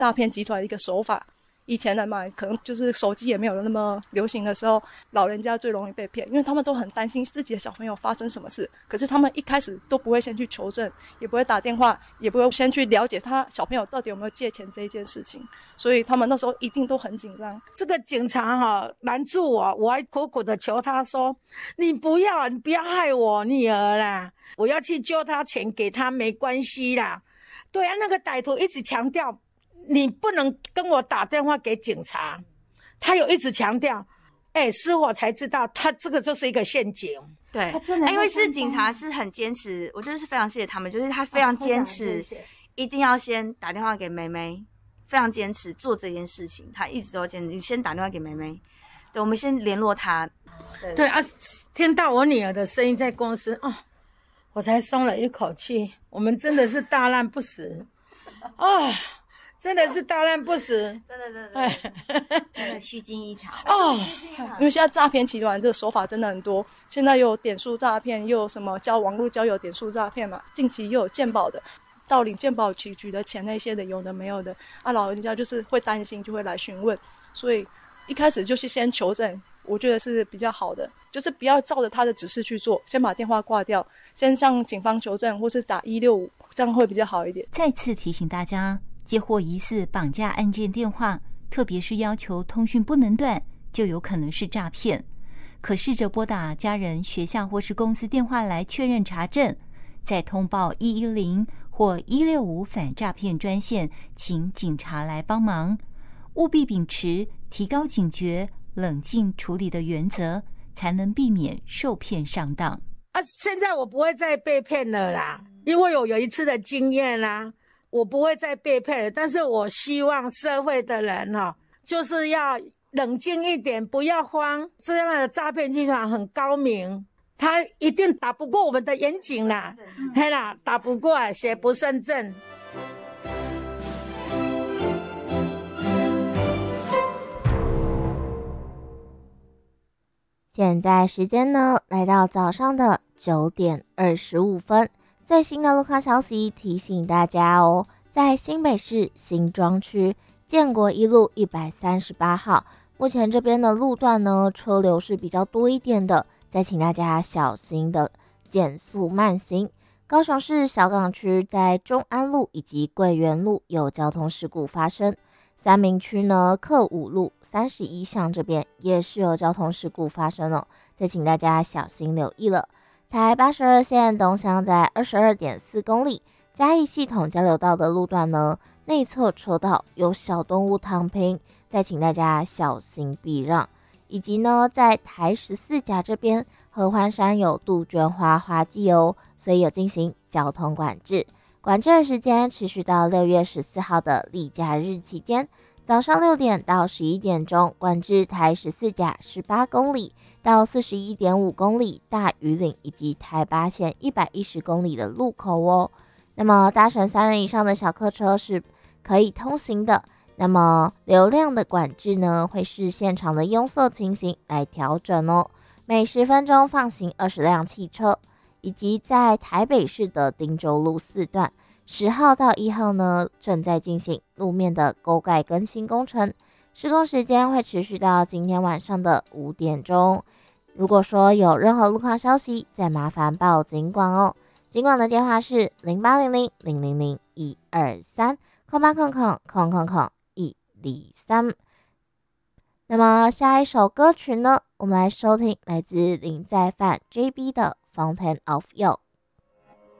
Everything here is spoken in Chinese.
诈骗集团的一个手法。以前人嘛，可能就是手机也没有那么流行的时候，老人家最容易被骗，因为他们都很担心自己的小朋友发生什么事，可是他们一开始都不会先去求证，也不会打电话，也不会先去了解他小朋友到底有没有借钱这一件事情，所以他们那时候一定都很紧张。 这个警察拦住我，我还苦苦的求他说，你不要害我女儿啦，我要去救他，钱给他没关系啦。对啊，那个歹徒一直强调你不能跟我打电话给警察，他有一直强调，事后才知道他这个就是一个陷阱。 对，因为是警察是很坚持，我真的是非常谢谢他们，就是他非常坚持，一定要先打电话给妹妹，非常坚持做这件事情，他一直都坚持，你先打电话给妹妹，对，我们先联络他。 对啊，听到我女儿的声音在公司我才松了一口气。我们真的是大难不死真的是大难不死， 真的虚惊一场因为现在诈骗集团的手法真的很多，现在又有点数诈骗，又有什么网络交友点数诈骗嘛，近期又有健保的，盗领健保局的钱那些的，有的没有的老人家就是会担心，就会来询问，所以一开始就是先求证，我觉得是比较好的，就是不要照着他的指示去做，先把电话挂掉，先向警方求证或是打165，这样会比较好一点。 再次提醒大家，接获疑似绑架案件电话，特别是要求通讯不能断，就有可能是诈骗。可试着拨打家人、学校或是公司电话来确认查证，再通报110或165反诈骗专线，请警察来帮忙。务必秉持提高警觉、冷静处理的原则，才能避免受骗上当。 现在我不会再被骗了啦，因为我有一次的经验啦，我不会再被骗了。但是我希望社会的人就是要冷静一点，不要慌。这样的诈骗集团很高明，他一定打不过我们的严警啦，嘿啦，打不过，邪不胜正。 现在时间呢，来到早上的9点25分。最新的路况消息提醒大家在新北市新庄区建国一路138号，目前这边的路段呢，车流是比较多一点的，再请大家小心的减速慢行。高雄市小港区在中安路以及桂园路有交通事故发生。三民区呢，克武路31巷这边也是有交通事故发生再请大家小心留意了。台82线东向在 22.4 公里，嘉义系统交流道的路段呢，内侧车道有小动物躺平，再请大家小心避让。以及呢，在台14甲这边，合欢山有杜鹃花花季所以有进行交通管制。管制的时间持续到6月14号的例假日期间，早上6点到11点钟，管制台14甲18公里到41.5公里大屿岭以及台8线110公里的路口那么搭乘3人以上的小客车是可以通行的。那么流量的管制呢，会视现场的拥塞情形来调整每10分钟放行20辆汽车。以及在台北市的汀州路4段10号到1号呢，正在进行路面的沟盖更新工程，施工时间会持续到今天晚上的5点钟。如果说有任何路况消息，再麻烦报警广警广的电话是0800-000-1230800-123。那么下一首歌曲呢，我们来收听来自林在范 JB 的Fountain of You。